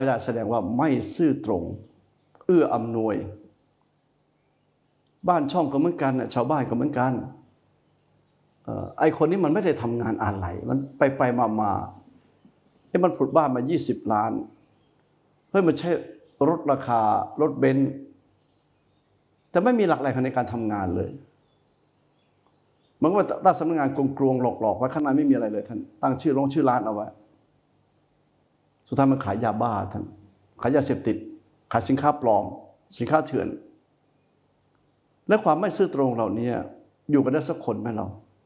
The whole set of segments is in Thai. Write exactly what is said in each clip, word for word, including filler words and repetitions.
ไม่ได้แสดงว่าไม่ซื่อตรงเอื้ออำนวยบ้านช่องก็เหมือนกันชาวบ้านก็เหมือนกันไอ้คนนี้มันไม่ได้ทำงานอะไรมันไปไปมามาไอ้มันผุดบ้านมายี่สิบล้านเฮ้ยมันใช้รถราคารถเบนซ์แต่ไม่มีหลักแหล่งในการทำงานเลยมันก็ว่าตั้งสำนักงานกลวงๆหลอกๆไว้ข้างในไม่มีอะไรเลยท่านตั้งชื่อโรงชื่อร้านเอาไว้สุดท้ายมันขายยาบ้าท่านขายยาเสพติดขายสินค้าปลอมสินค้าเถื่อนและความไม่ซื่อตรงเหล่านี้อยู่กันได้สักคนไหมเรา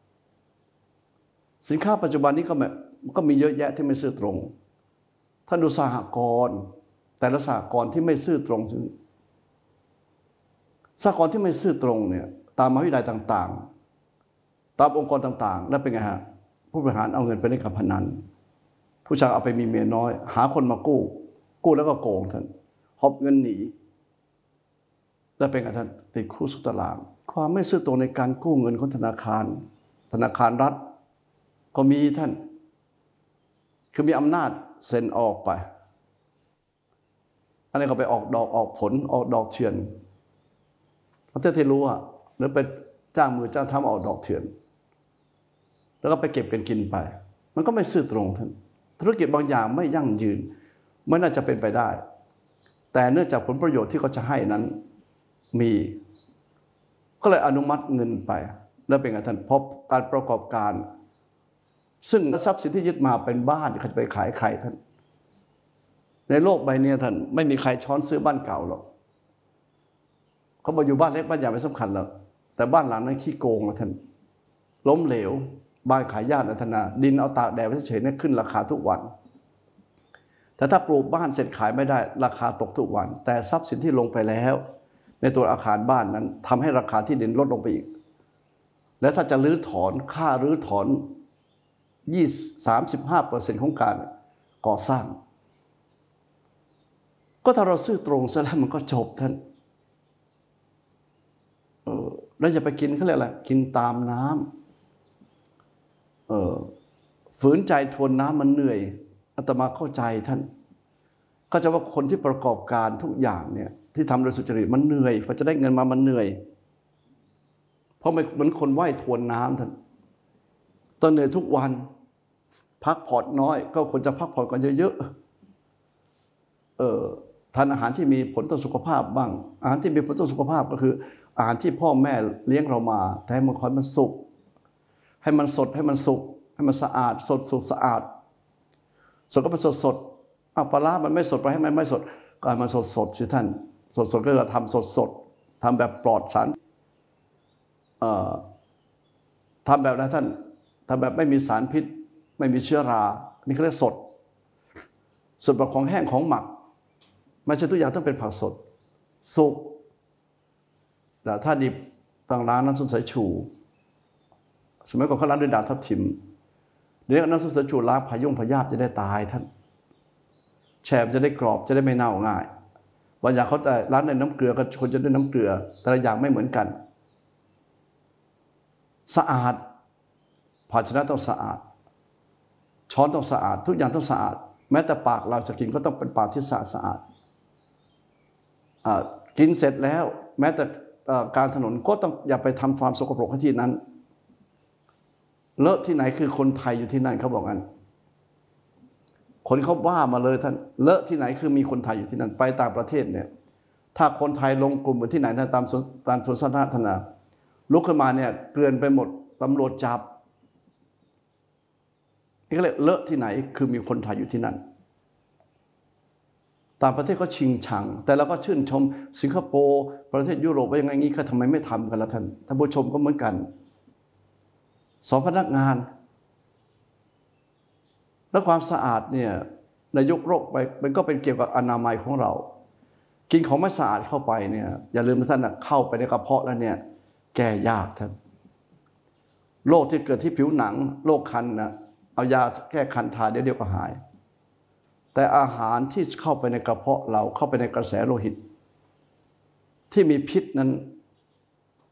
สินค้าปัจจุบันนี้ก็แบบก็มีเยอะแยะที่ไม่ซื่อตรงท่านดูสหกรณ์แต่ละสหกรณ์ที่ไม่ซื่อตรงสหกรณ์ที่ไม่ซื่อตรงเนี่ยตามมหาวิทยาลัยต่างๆตามองค์กรต่างๆแล้วเป็นไงฮะผู้บริหารเอาเงินไปเล่นการพนันผู้ชายเอาไปมีเมียน้อยหาคนมากู้กู้แล้วก็โกงท่านหอบเงินหนีแล้วเป็นไงท่านติดคุกสุดตารางความไม่ซื่อตรงในการกู้เงินของธนาคารธนาคารรัฐก็มีท่านคือมีอำนาจเซ็นออกไปอันนี้ก็ไปออกดอกออกผลออกดอกเถื่อนเพราะที่รู้อ่ะหรือไปจ้างมือจ้างทำออกดอกเถื่อนแล้วก็ไปเก็บกันกินไปมันก็ไม่ซื่อตรงท่านธุรกิจบางอย่างไม่ยั่งยืนไม่น่าจะเป็นไปได้แต่เนื่องจากผลประโยชน์ที่เขาจะให้นั้นมีก็เลยอนุมัติเงินไปแล้วเป็นไงท่านเพราะการประกอบการซึ่งทรัพย์สินที่ยึดมาเป็นบ้านเขาจะไปขายใครท่านในโลกใบนี้ท่านไม่มีใครช้อนซื้อบ้านเก่าหรอกเขาบอกอยู่บ้านเล็กบ้านใหญ่ไม่สำคัญหรอกแต่บ้านหลังนั้นขี้โกงนะท่านล้มเหลวบ้านขายญาตินะท่านดินเอาตากแดดไว้เฉยๆเนี่ยขึ้นราคาทุกวันแต่ถ้าปลูกบ้านเสร็จขายไม่ได้ราคาตกทุกวันแต่ทรัพย์สินที่ลงไปแล้วในตัวอาคารบ้านนั้นทำให้ราคาที่ดินลดลงไปอีกและถ้าจะรื้อถอนค่ารื้อถอนยี่สามสิบห้าเปอร์เซ็นต์ของการก่อสร้างก็ถ้าเราซื่อตรงซะแล้วมันก็จบท่านเออแล้วอย่าไปกินเขาเรียกอะไรกินตามน้ำเออฝืนใจทวนน้ำมันเหนื่อยอาตมาเข้าใจท่านก็จะว่าคนที่ประกอบการทุกอย่างเนี่ยที่ทำโดยสุจริตมันเหนื่อยพอจะได้เงินมามันเหนื่อยเพราะมันเหมือนคนว่ายทวนน้ำท่านต้องเหนื่อยทุกวันพักผ่อนน้อยก็ควรจะพักผ่อนกันเยอะๆเออทานอาหารที่มีผลต่อสุขภาพบ้างอาหารที่มีผลต่อสุขภาพก็คืออาหารที่พ่อแม่เลี้ยงเรามาแต่ให้มันคอยมันสุกให้มันสดให้มันสุกให้มันสะอาดสดสุกสะอาดสดก็เป็นสดสดอ่ะปลาร้ามันไม่สดไปให้มันไม่สดก็ให้มันสดสดสิท่านสดสดก็จะทำสดสดทำแบบปลอดสารเอ่อทำแบบนั้นท่านทำแบบไม่มีสารพิษไม่มีเชื้อรานี่เขาเรียกสดส่วนแบบของแห้งของหมักไม่ใช่ทุกอย่างต้องเป็นผักสดสุกแต่ถ้าดิบต่างร้านน้ำส้มสายชูสมัยก่อนเขาล้างด้วยด่างทับทิมเดี๋ยวน้ำส้มสายชูล้างพายุงพยาธิจะได้ตายท่านแฉบจะได้กรอบจะได้ไม่เน่าง่ายบางอย่างเขาจะล้างในน้ำเกลือก็คนจะด้วยน้ำเกลือแต่ละอย่างไม่เหมือนกันสะอาดภาชนะต้องสะอาดช้อนต้องสะอาดทุกอย่างต้องสะอาดแม้แต่ปากเราจะกินก็ต้องเป็นปากที่สะอาดสะอาดกินเสร็จแล้วแม้แต่การถนนก็ต้องอย่าไปทำความสกปรกที่นั้นเลอะที่ไหนคือคนไทยอยู่ที่นั่นเขาบอกงั้นคนเขาว่ามาเลยท่านเลอะที่ไหนคือมีคนไทยอยู่ที่นั่นไปต่างประเทศเนี่ยถ้าคนไทยลงกลุ่มที่ไหนนะตามตามสวนสาธารณะลุกขึ้นมาเนี่ยเกลื่อนไปหมดตำรวจจับนี่ก็เลยเลอะที่ไหนคือมีคนไทยอยู่ที่นั่นต่างประเทศก็ชิงชังแต่เราก็ชื่นชมสิงคโปร์ประเทศยุโรปว่ายังไงงี้ก็ทำไมไม่ทำกันล่ะท่านท่านผู้ชมก็เหมือนกันสองพนักงานและความสะอาดเนี่ยในยุคโรคไปมันก็เป็นเกี่ยวกับอนามัยของเรากินของไม่สะอาดเข้าไปเนี่ยอย่าลืมท่านนะเข้าไปในกระเพาะแล้วเนี่ยแก้ยากท่านโรคที่เกิดที่ผิวหนังโรคคันนะเอายาแก้คันทาเดี๋ยวเดียวก็หายแต่อาหารที่เข้าไปในกระเพาะเราเข้าไปในกระแสโลหิตที่มีพิษนั้น